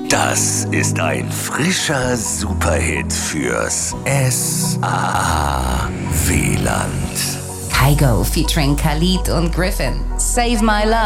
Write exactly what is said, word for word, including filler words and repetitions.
Das ist ein frischer Superhit fürs S A A-Wieland. Kygo featuring Khalid und Griffin. Save My Love.